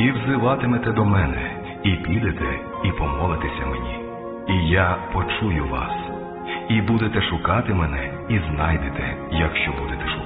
і взиватимете до мене, і підете, і помолитеся мені. І я почую вас. І будете шукати мене, і знайдете, якщо будете шукати.